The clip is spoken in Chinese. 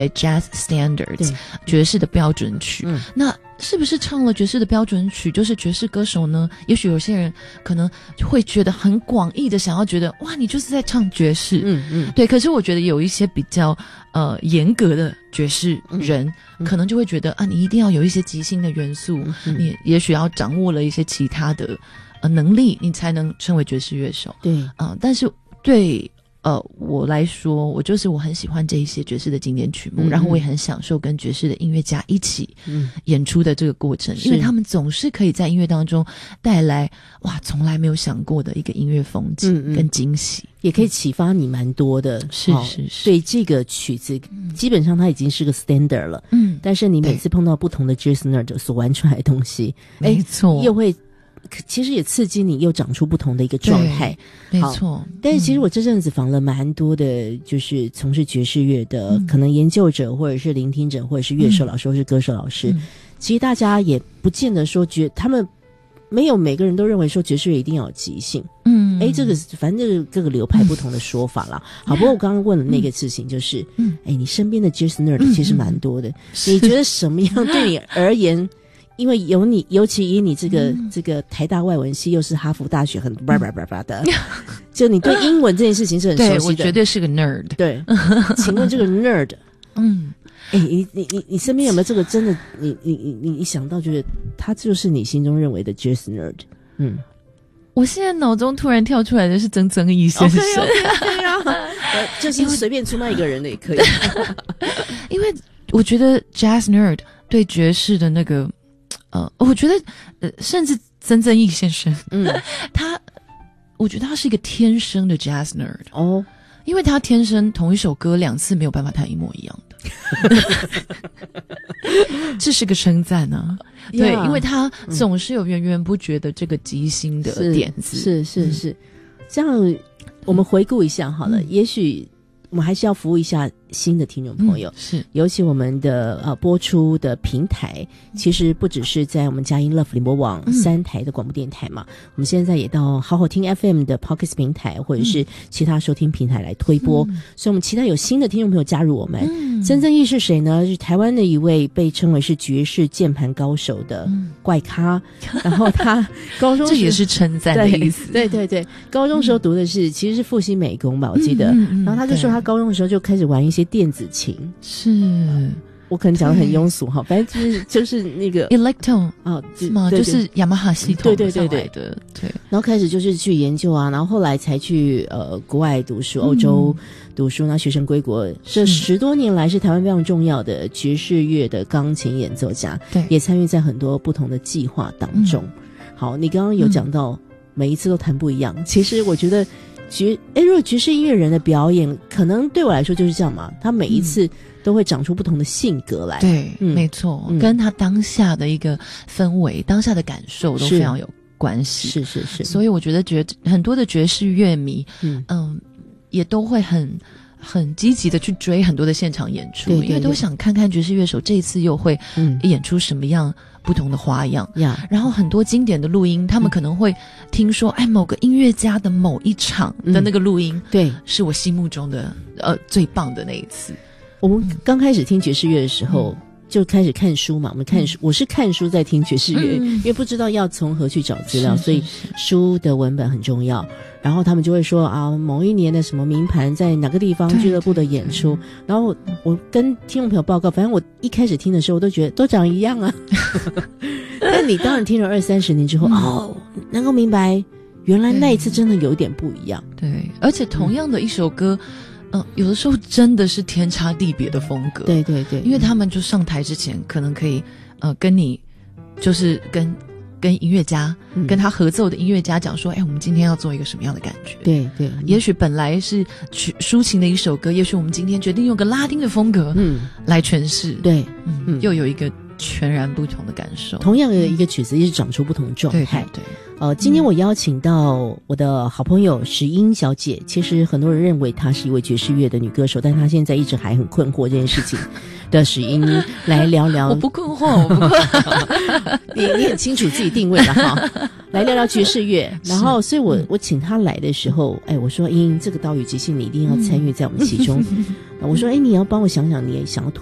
jazz standards 爵士的标准曲。那是不是唱了爵士的标准曲就是爵士歌手呢？也许有些人可能会觉得很广义的想要觉得哇你就是在唱爵士。对，可是我觉得有一些比较严格的爵士人可能就会觉得啊你一定要有一些即兴的元素，你也许要掌握了一些其他的能力你才能称为爵士乐手。 对， 但是对我来说，我很喜欢这一些爵士的经典曲目，然后我也很享受跟爵士的音乐家一起演出的这个过程，因为他们总是可以在音乐当中带来哇从来没有想过的一个音乐风景跟惊喜， 也可以启发你蛮多的。 是是是， 对这个曲子基本上它已经是个 standard 了，但是你每次碰到不同的 jazz nerd 所玩出来的东西， 没错， 又会其实也刺激你又长出不同的一个状态。 没错， 但是其实我这阵子访了蛮多的就是从事爵士乐的可能研究者或者是聆听者或者是乐手老师或是歌手老师，其实大家也不见得说他们没有每个人都认为说爵士乐一定要有即兴。这个反正各个流派不同的说法啦。好，不过我刚刚问的那个事情就是你身边的 jazz nerd 其实蛮多的，你觉得什么样对你而言因为有你，尤其以你这个台大外文系又是哈佛大学很叭叭叭叭的，就你对英文这件事情是很熟悉的。 对，我绝对是个 nerd。 对，请问这个 nerd， 你身边有没有这个真的你想到觉得他就是你心中认为的 jazz nerd？ 我现在脑中突然跳出来的是曾曾毅先生。 对啊，就是随便出卖一个人的也可以。 因为我觉得 jazz nerd 对爵士的那个我觉得甚至曾曾毅先生我觉得他是一个天生的 jazz nerd 因为他天生同一首歌2次没有办法弹一模一样的。这是个称赞啊。对，因为他总是有源源不绝的这个即兴的点子。 是这样我们回顾一下好了，也许我们还是要服务一下新的听众朋友， 是， 尤其我们的播出的平台，其实不只是在我们佳音 Love 联播网3台的广播电台嘛，我们现在也到好好听 FM 的 Podcast 平台或者是其他收听平台来推播，所以我们期待有新的听众朋友加入我们。曾曾毅是谁呢？是台湾的一位被称为是爵士键盘高手的怪咖，然后他高中这也是称赞的意思。 对，高中时候读的其实是复兴美工吧，我记得。然后他就说他高中的时候就开始玩一些电子琴。 是， 我可能讲得很庸俗哈，反正就是那个 Electone 是吗？就是雅马哈系统上来的。对， 然后开始就是去研究啊，然后后来才去国外读书，欧洲读书，那学生归国。这10多年来是台湾非常重要的爵士乐的钢琴演奏家，对，也参与在很多不同的计划当中。好，你刚刚有讲到每一次都弹不一样，其实我觉得如果爵士音乐人的表演可能对我来说就是这样嘛，他每一次都会长出不同的性格来。 对，没错，跟他当下的一个氛围当下的感受都非常有关系。是，所以我觉得很多的爵士乐迷也都会很积极的去追很多的现场演出，因为都想看看爵士乐手这一次又会演出什么样不同的花样。然后很多经典的录音他们可能会听说某个音乐家的某一场的那个录音，对，是我心目中的最棒的那一次。 我们刚开始听爵士乐的时候就开始看书嘛，我们看书，我是看书在听爵士乐，因为不知道要从何去找资料，所以书的文本很重要。然后他们就会说啊，某一年的什么名盘在哪个地方俱乐部的演出，然后我跟听众朋友报告，反正我一开始听的时候我都觉得都长一样啊。但你当然听了20-30年之后能够明白原来那一次真的有点不一样。 对，而且同样的一首歌有的时候真的是天差地别的风格。对，因为他们就上台之前可能可以跟你就是跟音乐家跟他合奏的音乐家讲说我们今天要做一个什么样的感觉。对，也许本来是抒情的一首歌，也许我们今天决定用个拉丁的风格来诠释。对，又有一个全然不同的感受。同样的一个曲子也是长出不同的状态。对，今天我邀请到我的好朋友石英小姐，其实很多人认为她是一位爵士乐的女歌手，但她现在一直还很困惑这件事情的石英来聊聊。我不困惑，你很清楚自己定位了哈。来聊聊爵士乐，然后所以我请她来的时候，我说英这个岛屿即兴你一定要参与在我们其中。 我说你要帮我想想，你也想要